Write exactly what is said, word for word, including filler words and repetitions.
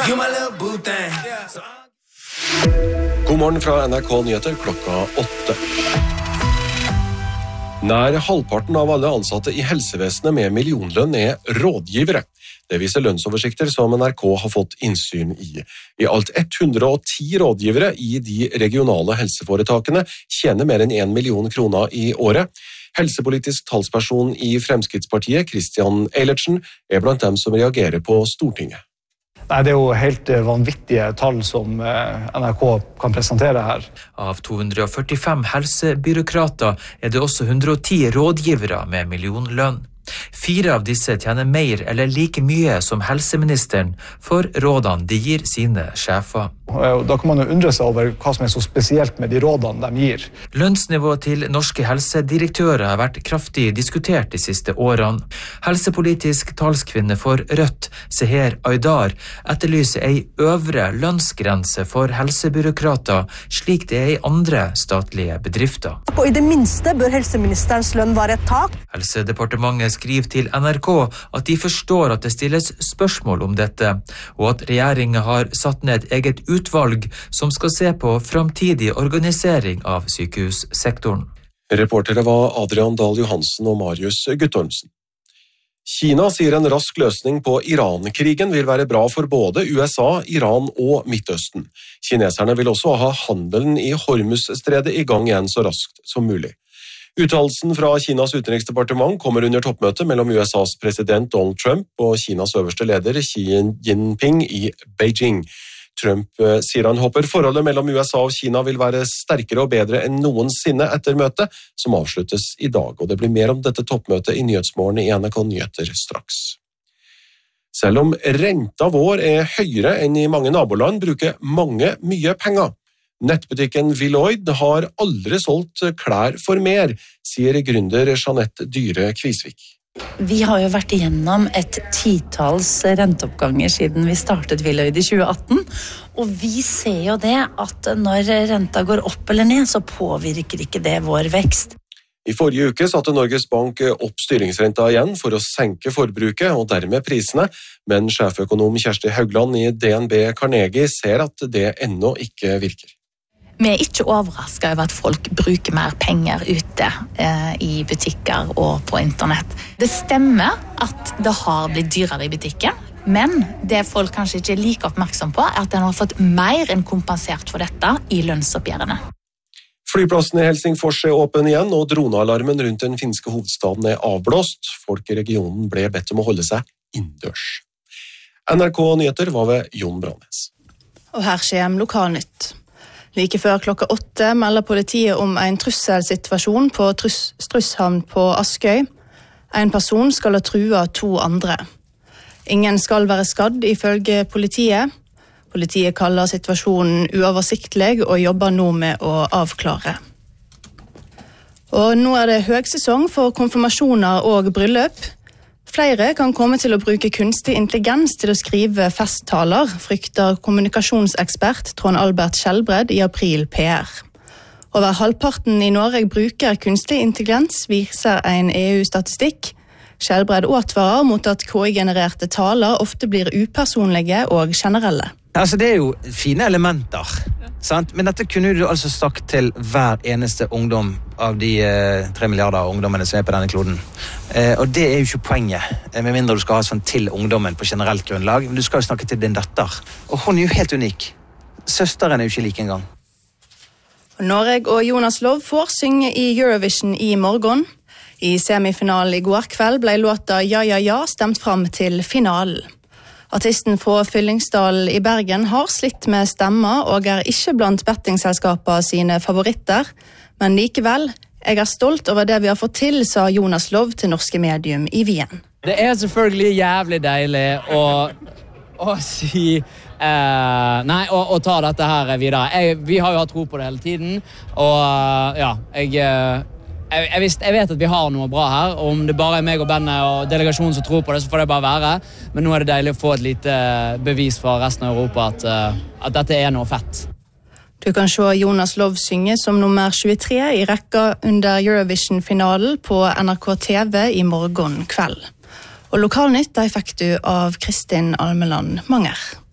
God morgen fra N R K Nyheter klokka åtte. Nær halvparten av alle ansatte i helsevesenet med millionlønn er rådgivere. Det viser lønnsoversikter som N R K har fått innsyn i. I alt hundre og ti rådgivere i de regionale helseforetakene tjener mer enn en million kroner i året. Helsepolitisk talsperson i Fremskrittspartiet, Christian Eilertsen, er blant dem som reagerer på Stortinget. Nei, det er jo helt vanvittige tall som N R K kan presentere her. Av to hundre og førtifem helsebyråkrater er det også hundre og ti rådgivere med millionlønn. Fire av disse tjener mer eller like mye som helseministeren for rådene de gir sine sjefer. Da kan man jo undre seg over hva som er så spesielt med de rådene de gir. Lønnsnivået til norske helsedirektører har vært kraftig diskutert de siste årene. Helsepolitisk talskvinne for Rødt, Seher Aydar, etterlyser ei øvre lønnsgrense for helsebyråkrater, slik det er i andre statlige bedrifter. Og i det minste bør helseministerens lønn være et tak. Helsedepartementet skriver til N R K at de forstår at det stilles spørsmål om dette, og at regjeringen har satt ned et eget utvalg som skal se på framtidig organisering av sykehussektoren. Reportere var Adrian Dahl Johansen og Marius Guttormsen. Kina sier en rask løsning på Iran-krigen vil være bra for både U S A, Iran og Midtøsten. Kineserne vil også ha handelen i Hormuz-stredet i gang igjen så raskt som mulig. Uttalelsen fra Kinas utenriksdepartement kommer under toppmøtet mellom U S A's president Donald Trump og Kinas øverste leder Xi Jinping i Beijing. Trump sier han håper forholdet mellom U S A og Kina vil være sterkere og bedre enn noensinne etter møtet, som avsluttes i dag. Og det blir mer om dette toppmøtet i Nyhetsmorgen i N R K Nyheter straks. Selv om renta vår er høyere enn i mange naboland, bruker mange mye penger. Nettbutikken Villoid har aldri solgt klær for mer, sier gründer Jeanette Dyre Kvisvik. Vi har jo vært igjennom et titalls renteoppganger siden vi startet Villoid i tjue atten, og vi ser jo det at når renta går opp eller ned, så påvirker ikke det vår vekst. I forrige uke satte Norges Bank opp styringsrenta igjen for å senke forbruket og dermed prisene, men sjeføkonom Kjersti Haugland i D N B Carnegie ser at det ennå ikke virker. Vi er ikke overrasket over at folk bruker mer penger ute eh, i butikker og på internett. Det stemmer at det har blitt dyrere i butikken, men det folk kanskje ikke er like oppmerksom på er at den har fått mer enn kompensert for dette i lønnsoppgjørene. Flyplassen i Helsingfors er åpen igjen, og dronealarmen rundt den finske hovedstaden er avblåst. Folk i regionen ble bedt om å holde seg innendørs. N R K Nyheter var ved Jon Brannes. Og her skjer lokalnytt. Like før klokka åtte melder politiet om en trusselsituasjon på Strusshavn på Askøy. En person skal ha trua to andre. Ingen skal være skadd ifølge politiet. Politiet kaller situasjonen uoversiktlig og jobber nå med å avklare. Og nå er det høgsesong for konfirmasjoner og bryllup. Flere kan komme til å bruke kunstig intelligens til å skrive festtaler, frykter kommunikasjonsekspert Trond Albert Skjelbred i April P R. Over halvparten i Norge bruker kunstig intelligens, viser en E U-statistikk. Skjelbred advarer mot at K I-genererte taler ofte blir upersonlige og generelle. Altså, det er jo fine elementer, sant? Men dette kunne du altså sagt til hver eneste ungdom av de eh, tre milliarder ungdommene som er på denne kloden. Eh, og det er jo ikke poenget, eh, med mindre du skal ha sånn til ungdommen på generelt grunnlag. Men du skal jo snakke til din datter, og hun er jo helt unik. Søsteren er jo ikke like engang. Norge og Jonas Lov får synge i Eurovision i morgen. I semifinalen i går kveld ble låta Ja, ja, ja stemt fram til finalen. Artisten fra Fyllingsdal i Bergen har slitt med stemmer og er ikke blant bettingselskapene sine favoritter. Men likevel, jeg er stolt over det vi har fått til, sa Jonas Lov til Norske Medium i Wien. Det er selvfølgelig jævlig deilig å, å si eh, nei, å, å ta dette her videre. Jeg, vi har jo hatt tro på det hele tiden, og ja, jeg... Jeg, jeg, visst, jeg vet at vi har noe bra her, og om det bare er meg og bandet og delegasjonen som tror på det, så får det bare være. Men nå er det deilig å få et lite bevis fra resten av Europa at, at dette er noe fett. Du kan se Jonas Lov synge som nummer tjuetre i rekka under Eurovision-finalen på N R K T V i morgen kveld. Og lokalnytt der fikk du av Kristin Almeland Manger.